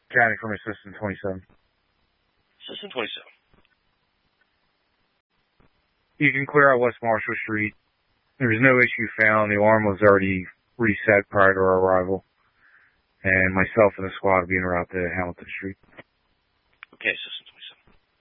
County from Assistant 27. Assistant 27. You can clear out West Marshall Street. There was no issue found. The alarm was already reset prior to our arrival. And myself and the squad will be en route to Hamilton Street. Okay, Assistant